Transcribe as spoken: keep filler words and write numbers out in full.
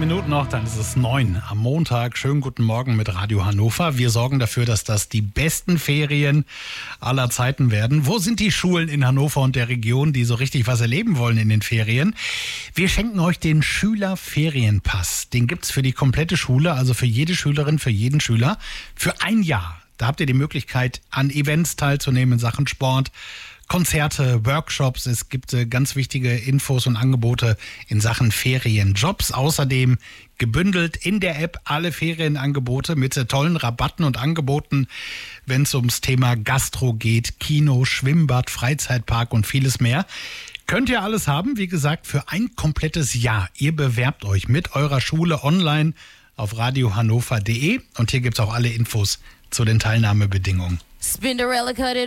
Minuten noch, dann ist es neun am Montag. Schönen guten Morgen mit Radio Hannover. Wir sorgen dafür, dass das die besten Ferien aller Zeiten werden. Wo sind die Schulen in Hannover und der Region, die so richtig was erleben wollen in den Ferien? Wir schenken euch den Schülerferienpass. Den gibt's für die komplette Schule, also für jede Schülerin, für jeden Schüler, für ein Jahr. Da habt ihr die Möglichkeit, an Events teilzunehmen in Sachen Sport, Konzerte, Workshops. Es gibt äh, ganz wichtige Infos und Angebote in Sachen Ferienjobs. Außerdem gebündelt in der App alle Ferienangebote mit äh, tollen Rabatten und Angeboten, wenn es ums Thema Gastro geht, Kino, Schwimmbad, Freizeitpark und vieles mehr. Könnt ihr alles haben, wie gesagt, für ein komplettes Jahr. Ihr bewerbt euch mit eurer Schule online auf radio hannover punkt de und hier gibt es auch alle Infos zu den Teilnahmebedingungen. Spinderella cut it